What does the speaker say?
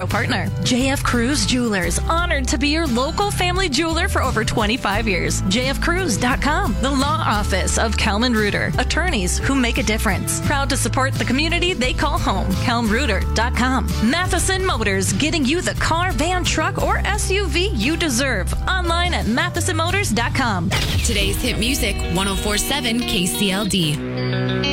partner. JF Cruz Jewelers, honored to be your local family jeweler for over 25 years. JFCruz.com, the law office of Kalman Reuter, attorneys who make a difference. Proud to support the community they call home. KalmanReuter.com. Matheson Motors, getting you the car, van, truck, or SUV you deserve. Online at MathesonMotors.com. Today's hit music, 104.7 KCLD.